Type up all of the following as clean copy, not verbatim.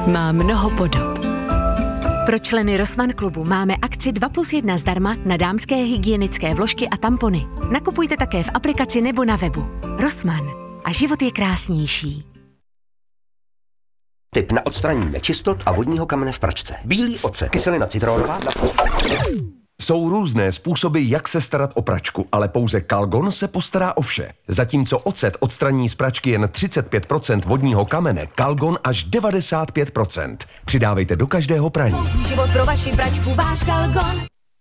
má mnoho podob. Pro členy Rossmann klubu máme akci 2+1 zdarma na dámské hygienické vložky a tampony. Nakupujte také v aplikaci nebo na webu. Rossmann. A život je krásnější. Tip na odstranění nečistot a vodního kamene v pračce. Bílý ocet, kyselina citronová. Jsou různé způsoby, jak se starat o pračku, ale pouze Calgon se postará o vše. Zatímco ocet odstraní z pračky jen 35% vodního kamene, Calgon až 95%. Přidávejte do každého praní. Život pro vaši pračku, váš Calgon.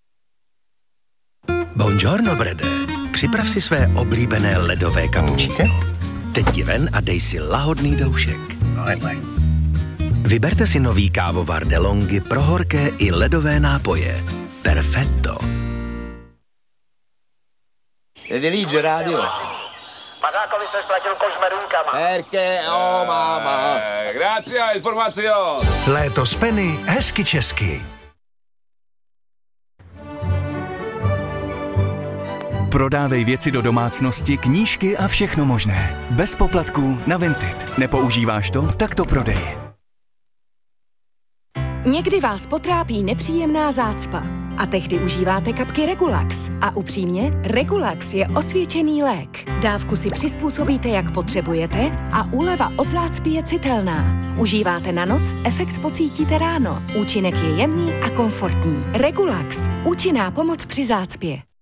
Buongiorno, Brede. Připrav si své oblíbené ledové kapučíno. Teď ti ven a dej si lahodný doušek. Vyberte si nový kávovar DeLonghi pro horké i ledové nápoje. Perfetto. Vylíže rádio. Pařákovi se ztratil koš s medunkama. Perché, oh máma. Grazie, informacio. Léto z Penny, hezky česky. Prodávej věci do domácnosti, knížky a všechno možné. Bez poplatků na Vinted. Nepoužíváš to? Tak to prodej. Někdy vás potrápí nepříjemná zácpa a tehdy užíváte kapky Regulax. A upřímně, Regulax je osvědčený lék. Dávku si přizpůsobíte, jak potřebujete a úleva od zácpy je citelná. Užíváte na noc, efekt pocítíte ráno. Účinek je jemný a komfortní. Regulax. Účinná pomoc při zácpě.